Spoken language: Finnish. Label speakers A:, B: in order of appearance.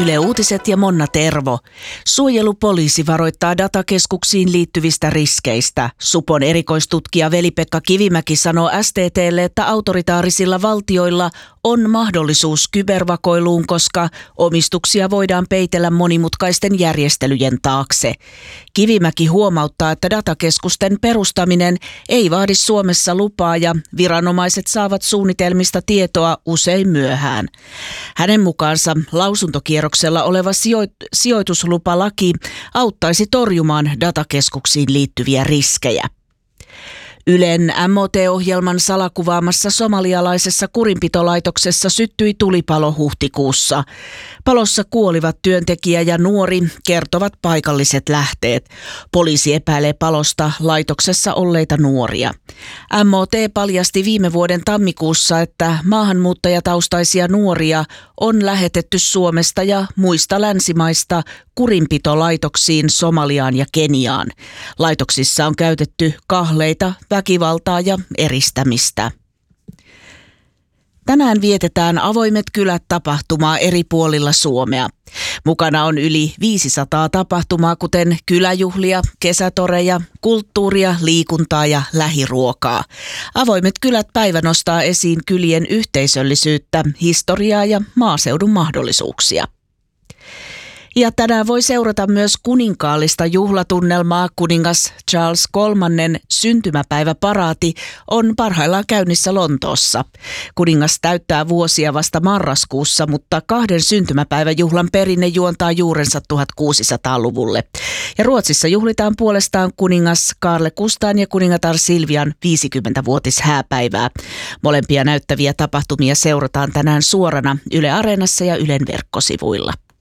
A: Yle Uutiset ja Monna Tervo. Suojelupoliisi varoittaa datakeskuksiin liittyvistä riskeistä. Supon erikoistutkija Veli-Pekka Kivimäki sanoo STT:lle, että autoritaarisilla valtioilla on mahdollisuus kybervakoiluun, koska omistuksia voidaan peitellä monimutkaisten järjestelyjen taakse. Kivimäki huomauttaa, että datakeskusten perustaminen ei vaadi Suomessa lupaa ja viranomaiset saavat suunnitelmista tietoa usein myöhään. Hänen mukaansa lausuntokierroksella oleva sijoituslupalaki auttaisi torjumaan datakeskuksiin liittyviä riskejä. Ylen MOT-ohjelman salakuvaamassa somalialaisessa kurinpitolaitoksessa syttyi tulipalo huhtikuussa. Palossa kuolivat työntekijä ja nuori, kertovat paikalliset lähteet. Poliisi epäilee palosta laitoksessa olleita nuoria. MOT paljasti viime vuoden tammikuussa, että maahanmuuttajataustaisia nuoria on lähetetty Suomesta ja muista länsimaista kurinpitolaitoksiin Somaliaan ja Keniaan. Laitoksissa on käytetty kahleita, väkivaltaa ja eristämistä. Tänään vietetään Avoimet kylät -tapahtumaa eri puolilla Suomea. Mukana on yli 500 tapahtumaa, kuten kyläjuhlia, kesätoreja, kulttuuria, liikuntaa ja lähiruokaa. Avoimet kylät -päivä nostaa esiin kylien yhteisöllisyyttä, historiaa ja maaseudun mahdollisuuksia. Ja tänään voi seurata myös kuninkaallista juhlatunnelmaa. Kuningas Charles III syntymäpäiväparaati on parhaillaan käynnissä Lontoossa. Kuningas täyttää vuosia vasta marraskuussa, mutta 2 syntymäpäiväjuhlan perinne juontaa juurensa 1600-luvulle. Ja Ruotsissa juhlitaan puolestaan kuningas Carl Gustaan ja kuningatar Silvian 50-vuotishääpäivää. Molempia näyttäviä tapahtumia seurataan tänään suorana Yle Areenassa ja Ylen verkkosivuilla.